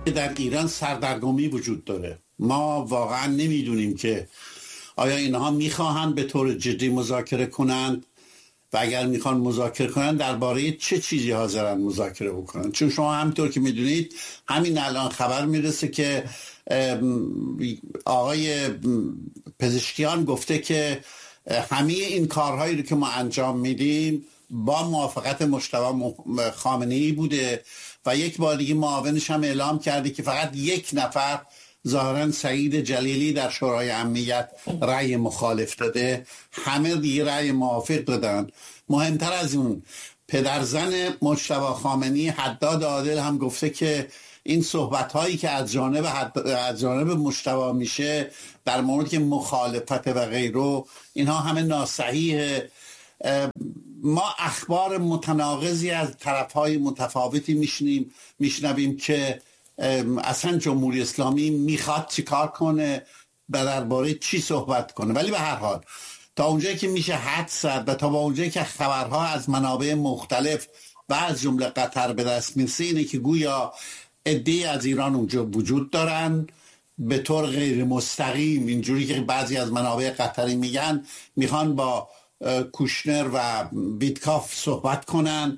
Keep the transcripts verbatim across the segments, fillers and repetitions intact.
در ایران سردرگمی وجود داره. ما واقعا نمیدونیم که آیا اینها میخواهند به طور جدی مذاکره کنند و اگر میخوان مذاکره کنند درباره چه چیزی حاضرن مذاکره بکنند. چون شما همینطور که میدونید همین الان خبر میرسه که آقای پزشکیان گفته که همه این کارهایی رو که ما انجام میدیم با موافقت مجتبی خامنه‌ای بوده و یک بار دیگه معاونش هم اعلام کرده که فقط یک نفر ظاهرا سعید جلیلی در شورای امنیت رأی مخالف داده، همه دیگه رأی موافق دادن. مهمتر از اون پدرزن مجتبی خامنه‌ای حداد عادل هم گفته که این صحبت هایی که از جانب حد... از جانب مجتبی میشه در مورد که مخالفت و غیره اینها همه ناصحیحه. ما اخبار متناقضی از طرفهای متفاوتی میشنیم میشنویم که اصلا جمهوری اسلامی میخواد چی کار کنه و درباره چی صحبت کنه، ولی به هر حال تا اونجایی که میشه حد زد و تا با اونجایی که خبرها از منابع مختلف و از جمله قطر به دست میرسه اینه که گویا عده‌ای از ایران اونجا وجود دارن به طور غیر مستقیم، اینجوری که بعضی از منابع قطری میگن میخوان با کوشنر و ویتکاف صحبت کنن.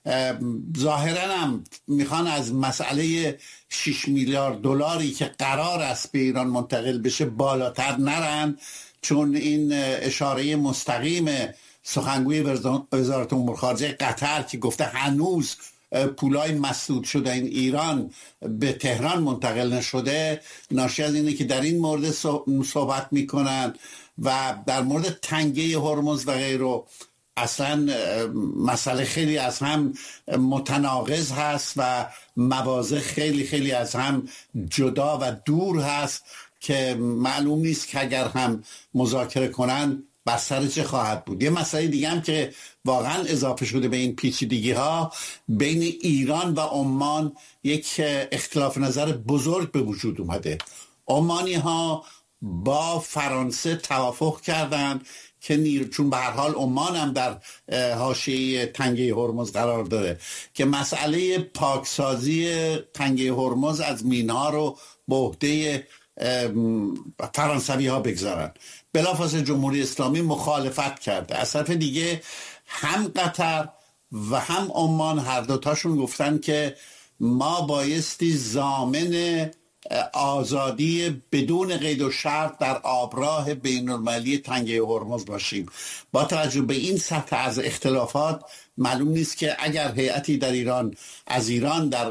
ظاهرا هم میخوان از مسئله شش میلیارد دلاری که قرار است به ایران منتقل بشه بالاتر نرن، چون این اشاره مستقیم سخنگوی وزارت امور خارجه قطر که گفته هنوز پولای مسدود شده این ایران به تهران منتقل نشده، ناشی از اینه که در این مورد صحبت میکنن و در مورد تنگه هرمز و غیره اصلا مسئله خیلی از هم متناقض هست و مواضع خیلی خیلی از هم جدا و دور هست که معلوم نیست که اگر هم مذاکره کنن بر سر چه خواهد بود. یه مسئله دیگه هم که واقعا اضافه شده به این پیچیدگی ها، بین ایران و عمان یک اختلاف نظر بزرگ به وجود اومده. عمانی ها با فرانسه توافق کردن که نیر... چون به هر حال عمان هم در حاشیه تنگه هرمز قرار داره که مسئله پاکسازی تنگه هرمز از مینها رو به عهده فرانسوی ها بگذارن. بلافاصله جمهوری اسلامی مخالفت کرده. از طرف دیگه هم قطر و هم عمان هر دوتاشون گفتن که ما بایستی ضامن آزادی بدون قید و شرط در آبراه بین‌المللی تنگه هرمز باشیم. با توجه به این سطح از اختلافات معلوم نیست که اگر هیئتی در ایران از ایران در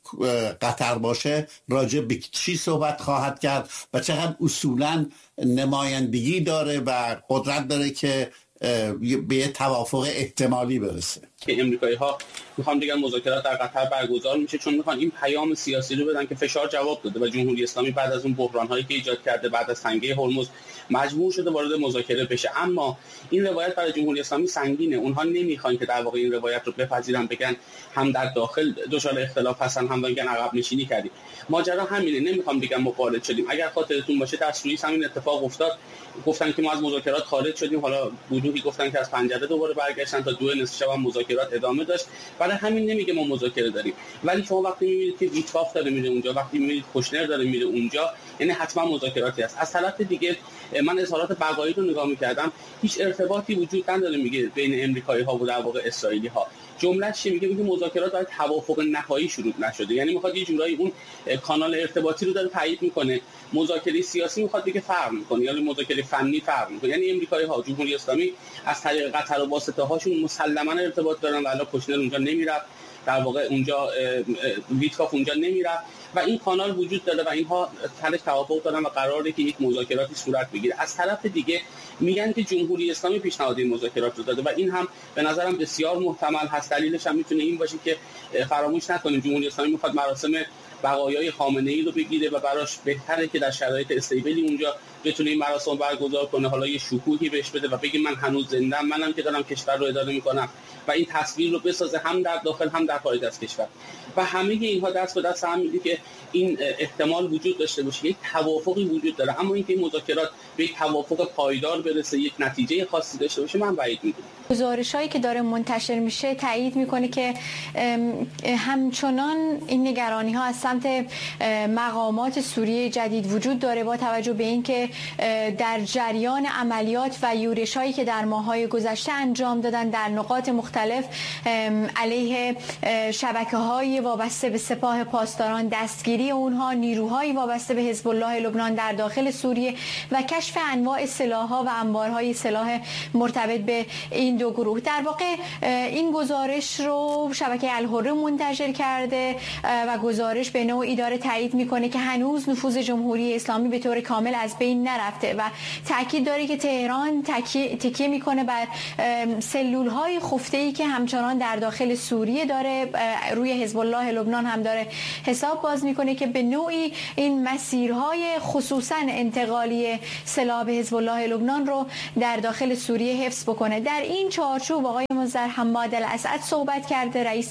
قطر باشه راجع به چی صحبت خواهد کرد و چقدر اصولاً نمایندگی داره و قدرت داره که به یه توافق احتمالی برسه. که امریکایی ها میخوان بگن مذاکرات در قطر برگزار میشه چون میخوان این پیام سیاسی رو بدن که فشار جواب داده و جمهوری اسلامی بعد از اون بحران هایی که ایجاد کرده بعد از تنگه هرمز مجبور شده وارد مذاکره بشه. اما این روایت برای جمهوری اسلامی سنگینه. اونها نمیخوان که در واقع این روایت رو بپذیرن، بگن هم در داخل دچار اختلاف هستن هم بگن عقب نشینی کردیم. ماجرا همینه. نمیخوام بگم ما وارد شدیم. اگر خاطرتون باشه در سوئیس همین اتفاق افتاد، گفتن که ما از مذاکرات خارج شدیم، حالا گروهی گفتن که از پنجره دوباره برگشتن تا دو نصف شب هم مذاکرات ادامه داشت. برای همین نمیگه ما مذاکره داریم. ولی شما وقتی میبینید که ویتکاف داره میره اونجا، وقتی میبینید کوشنر داره میره اونجا، یعنی حتما مذاکراتی هست. از طرف دیگه من اظهارات بقایی رو نگاه می‌کردم، هیچ ارتباطی وجود نداره میگه بین امریکایی‌ها و در واقع اسرائیلی‌ها. جمله‌اش چی میگه؟ میگه مذاکرات برای توافق نهایی شروع نشده. یعنی میخواد یه جورایی اون کانال ارتباطی رو داره تایید میکنه. مذاکره سیاسی میخواد بگه فرق میکنه، یعنی مذاکره فنی فرق میکنه. یعنی امریکایی‌ها جمهوری اسلامی از طریق قطر و واسطه‌هاشون مسلماً ارتباط دارن و الان کوشنر اونجا نمیرفت، در واقع اونجا ویتکاف اونجا نمیرفت و این کانال وجود داره و اینها تلاش توافق دارن و قراره که یک مذاکراتی صورت بگیره. از طرف دیگه میگن که جمهوری اسلامی پیشنهاد این مذاکرات رو داده و این هم به نظرم بسیار محتمل هست. دلیلش هم میتونه این باشه که فراموش نکنیم جمهوری اسلامی میخواد مراسم بقایای خامنه‌ای رو بگیره و براش بهتره که در شرایط استیبلی اونجا بتونه این مراسم برگزار کنه، حالا یه شکوهی بهش بده و بگه من هنوز زنده‌ام، منم که دارم کشور رو اداره میکنم و این تصویر رو بسازه هم در داخل هم در خارج از کشور. و همه اینها دست به دست هم میده که این احتمال وجود داشته باشه، یک توافقی وجود داره، اما اینکه این مذاکرات به یک توافق پایدار برسه، یک نتیجه خاصی داشته باشه، من بعید میدونم. گزارش‌هایی که داره منتشر میشه تایید میکنه که همچنان این نگرانی‌ها از سمت مقامات سوریه جدید وجود داره، با توجه به اینکه در جریان عملیات و یورش‌هایی که در ماه‌های گذشته انجام دادن در نقاط مختلف علیه شبکه‌های وابسته به سپاه پاسداران، دستگیری اونها، نیروهای وابسته به حزب الله لبنان در داخل سوریه و کشف انواع سلاح‌ها و انبارهای سلاح مرتبط به این دو گروه. در واقع این گزارش رو شبکه الحره منتشر کرده و گزارش به نوعی داره تایید میکنه که هنوز نفوذ جمهوری اسلامی به طور کامل از بین نرفته و تاکید داره که تهران تکیه میکنه بر سلول‌های خفته‌ای که همچنان در داخل سوریه داره، روی حزب الله لبنان هم داره حساب باز میکنه که به نوعی این مسیرهای خصوصا انتقالی سلاح به حزب الله لبنان رو در داخل سوریه حفظ بکنه. در این چارچوب آقای مظهر حماد الاسد صحبت کرده، رئیس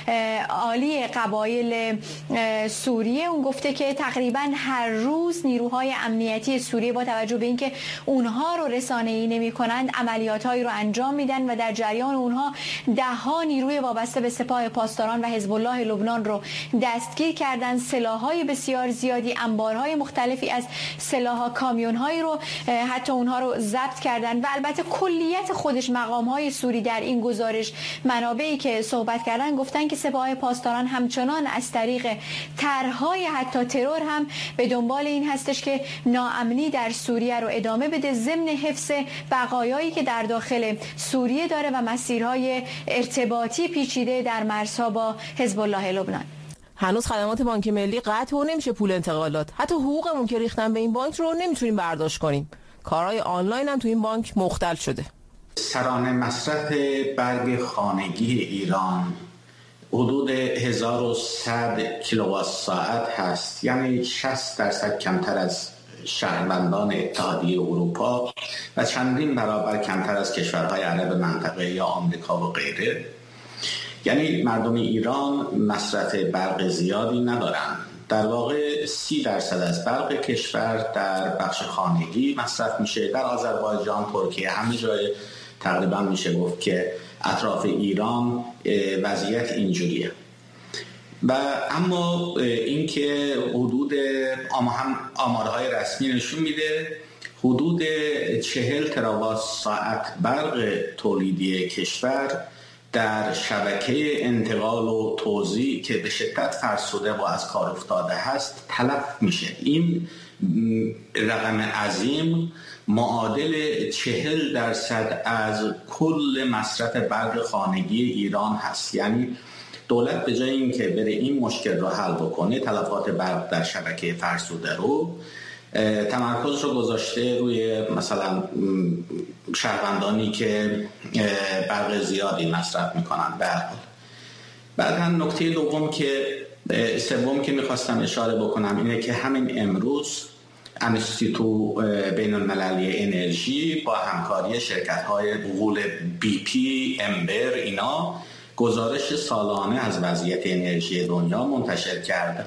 عالی قبایل سوریه. اون گفته که تقریبا هر روز نیروهای امنیتی سوریه با توجه به اینکه اونها رو رسانه‌ای نمی‌کنند عملیات‌هایی رو انجام میدن و در جریان اونها ده ها نیروی وابسته به سپاه پاسداران و حزب الله لبنان رو دستگیر کردن، سلاح‌های بسیار زیادی، انبارهای مختلفی از سلاح‌ها، کامیون‌هایی رو حتی اونها رو ضبط کردن و البته کلیت خودش مقام‌های سوری در این گزارش، منابعی که صحبت کردن گفتن که سپاه پاسداران همچنان از طریق طرح‌های حتی ترور هم به دنبال این هستش که ناامنی در سوریه رو ادامه بده، ضمن حفظ بقایایی که در داخل سوریه داره و مسیرهای ارتباطی پیچیده در مرزها با حزب الله لبنان. هنوز خدمات بانک ملی قطع و نمیشه پول انتقالات، حتی حقوقمون که ریختن به این بانک رو نمیتونیم برداشت کنیم. کارهای آنلاین هم تو این بانک مختل شده. سرانه مصرف برگ خانگی ایران حدود هزار و صد کیلووات ساعت هست، یعنی شصت درصد کمتر از شهروندان اتحادیه اروپا و چندین برابر کمتر از کشورهای عرب منطقه یا آمریکا و غیره. یعنی مردم ایران مصرف برق زیادی ندارند. در واقع سی درصد از برق کشور در بخش خانگی مصرف میشه. در آذربایجان، ترکیه، همه جای تقریبا میشه گفت که اطراف ایران وضعیت اینجوریه. و اما اینکه حدود آمارهای رسمی نشون میده حدود چهل تراوات ساعت برق تولیدی کشور در شبکه انتقال و توزیع که به شدت فرسوده و از کار افتاده هست تلف میشه. این رقم عظیم معادل چهل درصد از کل مصرف برق خانگی ایران هست. یعنی دولت به جای اینکه بره این مشکل رو حل بکنه، تلفات برق در شبکه فرسوده رو، تمرکز رو گذاشته روی مثلا شهروندانی که برق زیادی مصرف میکنن. به هر حال بعداً نکته دوم که سوم که میخواستم اشاره بکنم اینه که همین امروز انستیتو بین المللی انرژی با همکاری شرکت‌های بغول بی پی، امبر، اینا گزارش سالانه از وضعیت انرژی دنیا منتشر کرده.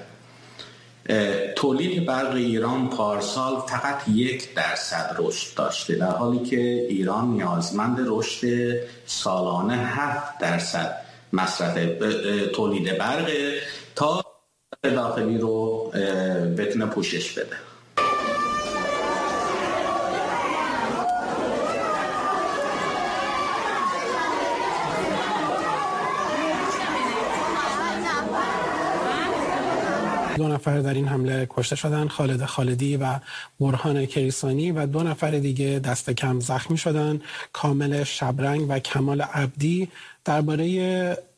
تولید برق ایران پارسال فقط یک درصد رشد داشته، در حالی که ایران نیازمند رشد سالانه هفت درصد مصرف تولید برق تا داخلی رو بتونه پوشش بده. دو نفر در این حمله کشته شدن، خالد خالدی و برهان کریسانی، و دو نفر دیگه دست کم زخمی شدن، کامل شبرنگ و کمال عبدی. درباره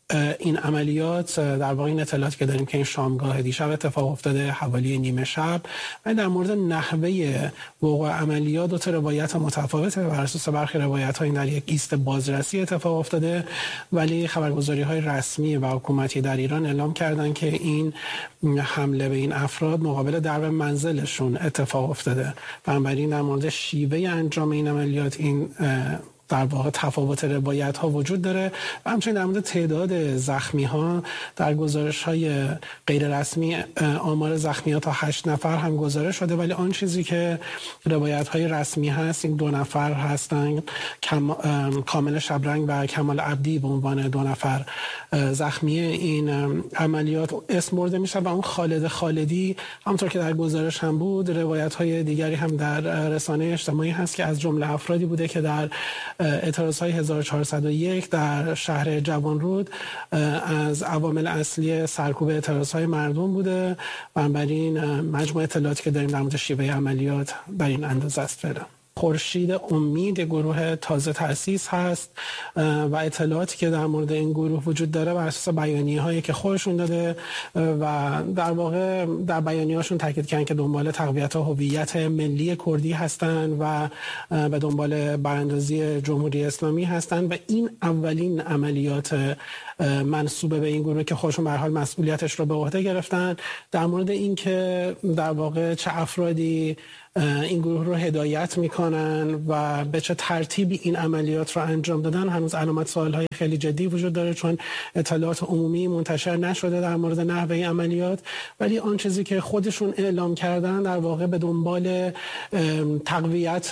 این عملیات در واقع این اطلاعاتی که داریم که این شامگاه دیشب اتفاق افتاده حوالی نیمه شب و در مورد نحوه وقوع عملیات دو تا روایت متفاوته. بر اساس برخی روایت‌ها این در یک ایست بازرسی اتفاق افتاده، ولی خبرگزاری‌های رسمی و حکومتی در ایران اعلام کردن که این حمله به این افراد مقابل درب منزلشون اتفاق افتاده. بنابراین در مورد شیوه انجام این عملیات این در واقع تفاوت روایت ها وجود داره و همچنین در مورد تعداد زخمی ها در گزارش های غیر رسمی آمار زخمی ها تا هشت نفر هم گزارش شده، ولی آن چیزی که روایت های رسمی هست این دو نفر هستن، کامل شبرنگ و کمال عبدی به عنوان دو نفر زخمی این عملیات اسم برده میشه و اون خالد خالدی همونطور که در گزارش هم بود روایت های دیگری هم در رسانه اجتماعی هست که از جمله افرادی بوده که در اعتراضهای هزار و چهارصد و یک در شهر جوانرود از عوامل اصلی سرکوب اعتراضهای مردم بوده. بنابراین مجموع اطلاعاتی که داریم در مورد شیوه عملیات در این اندازه است. فعلا خورشید امید گروه تازه تأسیس هست و اطلاعاتی که در مورد این گروه وجود داره بر اساس بیانیه هایی که خودشون داده و در واقع در بیانیه هاشون تاکید کردن که دنبال تقویت هویت ملی کردی هستن و به دنبال براندازی جمهوری اسلامی هستن و این اولین عملیات منسوب به این گروه که خودشون به هر حال مسئولیتش رو به عهده گرفتن. در مورد این که در واقع چه افرادی این گروه رو هدایت میکنن و به چه ترتیبی این عملیات رو انجام دادن هنوز علامت سوال‌های خیلی جدی وجود داره، چون اطلاعات عمومی منتشر نشده در مورد نحوه عملیات، ولی آن چیزی که خودشون اعلام کردن در واقع به دنبال تقویت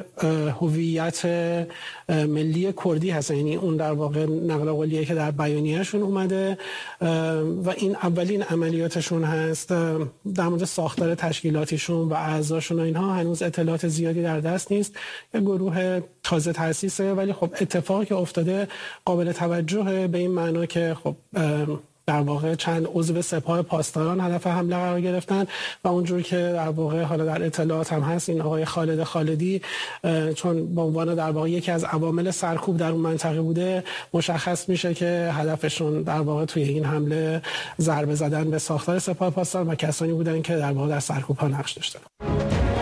هویت ملی کردی هست. یعنی اون در واقع نقل قولیه که در بیانیه‌شون اومده و این اولین عملیاتشون هست. در مورد ساختار تشکیلاتیشون و اعضاشون و اینها هنوز اطلاعات زیادی در دست نیست. یک گروه تازه تأسیسه، ولی خب اتفاقی که افتاده قابل توجهه به این معنا که خب در واقع چند عضو سپاه پاسداران هدف حمله قرار گرفتن و اونجور که در واقع حالا در اطلاعات هم هست این آقای خالد خالدی چون به عنوان در واقع یکی از عوامل سرکوب در اون منطقه بوده مشخص میشه که هدفشون در واقع توی این حمله ضربه زدن به ساختار سپاه پاسداران و کسانی بودن که در واقع در سرکوب ها نقش داشتن.